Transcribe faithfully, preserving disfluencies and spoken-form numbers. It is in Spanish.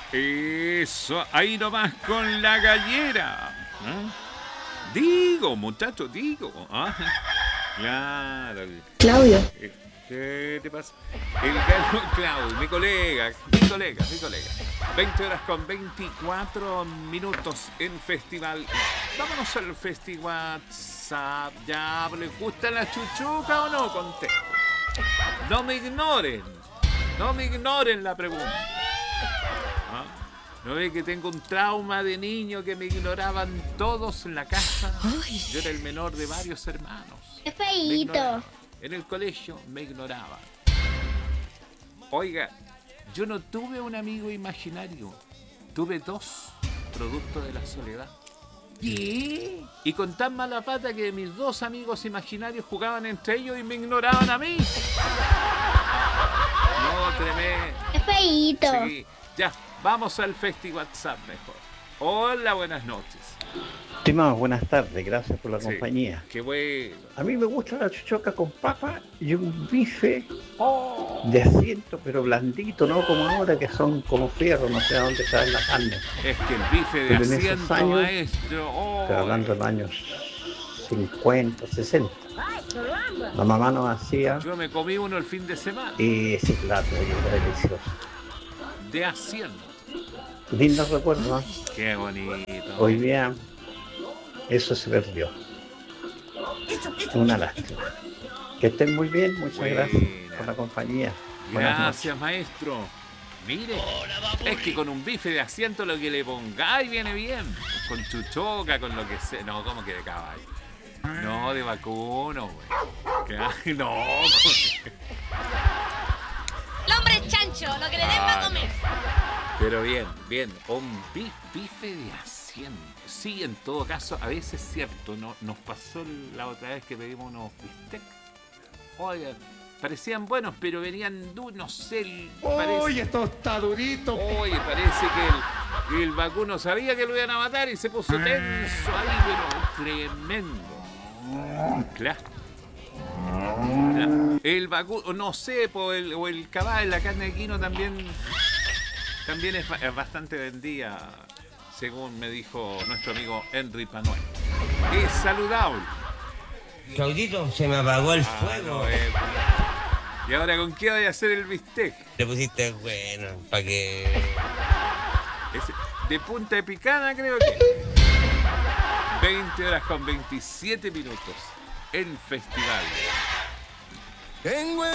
Eso, ahí nomás con la gallera. ¿Ah? Digo, muchacho, digo. ¿Ah? Claro. Claudio. ¿Qué te pasa? El galo Claudio, mi colega, mi colega, mi colega. veinte horas con veinticuatro minutos en festival. Vámonos al festival WhatsApp. Ya, ¿les gusta la chuchuca o no? Contesto. No me ignoren. No me ignoren la pregunta. ¿Ah? ¿No ve que tengo un trauma de niño que me ignoraban todos en la casa? Ay. Yo era el menor de varios hermanos. ¡Qué feíto! En el colegio me ignoraban. Oiga, yo no tuve un amigo imaginario. Tuve dos, producto de la soledad. ¿Qué? Y con tan mala pata que mis dos amigos imaginarios jugaban entre ellos y me ignoraban a mí. No, tremendo. ¡Qué feíto! Sí, ya, vamos al Festi WhatsApp mejor. Hola, buenas noches. Estimado, buenas tardes, gracias por la Sí, compañía. qué bueno. A mí me gusta la chuchoca con papa y un bife Oh, de asiento, pero blandito, no como ahora que son como fierro, no sé a dónde traen la carne. es que el bife de Pero en esos asiento, años, maestro. Oh, Estoy hablando de los años cincuenta, sesenta. La mamá nos hacía yo me comí uno el fin de semana. y sí, claro, era delicioso. De asiento. Lindos recuerdos, ¿no? Qué bonito. Hoy día eso se perdió. Una lástima. Que estén muy bien, muchas Buena. gracias por la compañía. Buenas Gracias, maestro. Mire, es que con un bife de asiento lo que le pongáis viene bien. Con chuchoca, con lo que sea. No, ¿cómo que de caballo? No, de vacuno, güey. ¿Qué? No. El hombre es chancho, lo que le den va a comer. Pero bien, bien. Un bi- bife de asiento. Sí, en todo caso, a veces es cierto. No, nos pasó la otra vez que pedimos unos bistecs. Oigan, parecían buenos, pero venían duros, no sé. el- parece- Oye, esto está durito. Oye, parece que el, el vacuno sabía que lo iban a matar y se puso tenso ahí, pero tremendo. Claro. Claro. El vacuno, no sé, po, el, o el caballo, la carne de quino también, también es, ba- es bastante vendida, según me dijo nuestro amigo Henry Panuel. Es saludable. Claudito, se me apagó el Ah, fuego. no, eh. ¿Y ahora con qué voy a hacer el bistec? Le pusiste bueno, para que... Ese- de punta de picana creo que. veinte horas con veintisiete minutos. El festival. Tengo